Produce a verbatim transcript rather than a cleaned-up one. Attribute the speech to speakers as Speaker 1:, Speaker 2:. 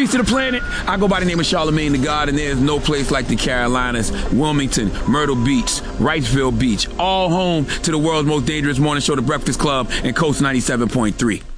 Speaker 1: Peace to the planet. I go by the name of Charlemagne the God, and there's no place like the Carolinas, Wilmington, Myrtle Beach, Wrightsville Beach, all home to the world's most dangerous morning show, The Breakfast Club, and Coast ninety-seven point three.